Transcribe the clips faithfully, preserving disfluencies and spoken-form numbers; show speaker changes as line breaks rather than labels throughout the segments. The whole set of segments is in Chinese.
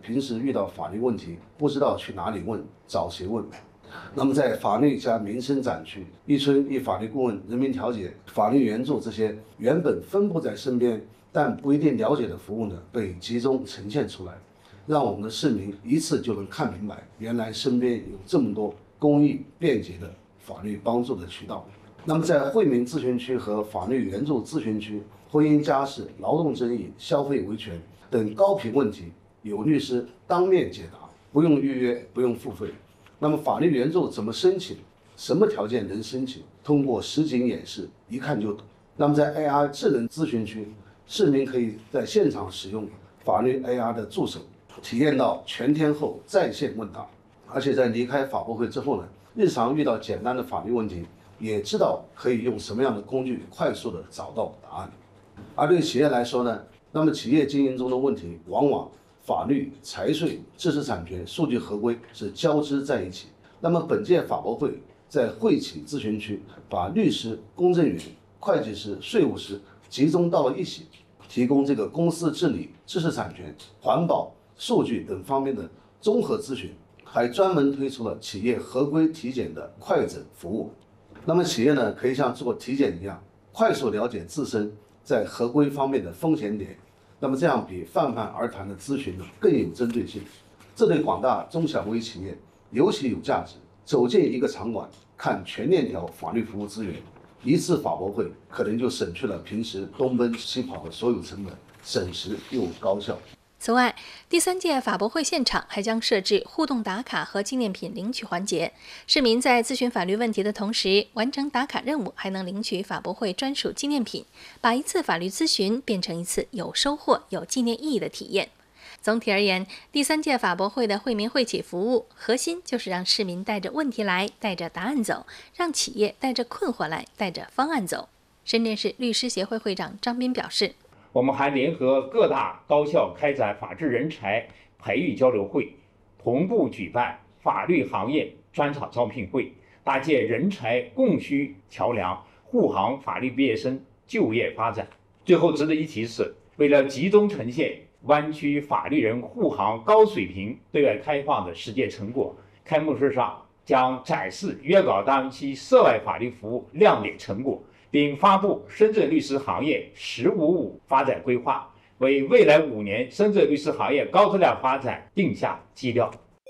平时遇到法律问题，不知道去哪里问，找谁问。那么在法律加民生展区、一村一法律顾问、人民调解、法律援助这些原本分布在身边但不一定了解的服务呢，被集中呈现出来，让我们的市民一次就能看明白，原来身边有这么多公益便捷的法律帮助的渠道。那么在惠民咨询区和法律援助咨询区，婚姻家事、劳动争议、消费维权等高频问题，有律师当面解答，不用预约，不用付费。那么法律援助怎么申请？什么条件能申请？通过实景演示，一看就懂。那么在 A R 智能咨询区，市民可以在现场使用法律 A R 的助手，体验到全天候在线问答。而且在离开法博会之后呢，日常遇到简单的法律问题，也知道可以用什么样的工具快速的找到答案。而对企业来说呢，那么企业经营中的问题，往往法律、财税、知识产权、数据合规是交织在一起。那么本届法博会在会企咨询区，把律师、公证员、会计师、税务师集中到了一起，提供这个公司治理、知识产权、环保、数据等方面的综合咨询，还专门推出了企业合规体检的快诊服务。那么企业呢，可以像做体检一样，快速了解自身在合规方面的风险点。那么这样比泛泛而谈的咨询呢更有针对性，这对广大中小微企业尤其有价值。走进一个场馆，看全链条法律服务资源，一次法博会可能就省去了平时东奔西跑的所有成本，省时又高效。
此外，第三届法博会现场还将设置互动打卡和纪念品领取环节，市民在咨询法律问题的同时，完成打卡任务，还能领取法博会专属纪念品，把一次法律咨询变成一次有收获、有纪念意义的体验。总体而言，第三届法博会的惠民惠企服务核心就是让市民带着问题来，带着答案走，让企业带着困惑来，带着方案走。深圳市律师协会会长张斌表示，
我们还联合各大高校开展法治人才培育交流会，同步举办法律行业专场招聘会，搭建人才供需桥梁，护航法律毕业生就业发展。最后值得一提是，为了集中呈现湾区法律人护航高水平对外开放的实践成果，开幕式上将展示粤港大湾区涉外法律服务亮点成果，并发布深圳律师行业“十五五”发展规划，为未来五年深圳律师行业高质量發展定下基調。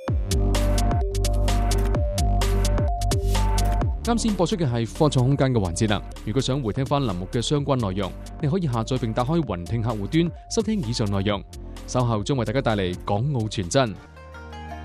啱先播出嘅係科創空間嘅環節啦。如果想回聽翻欄目嘅相關內容，你可以下載並打開雲聽客戶端收聽以上內容。稍後將為大家帶嚟港澳傳真。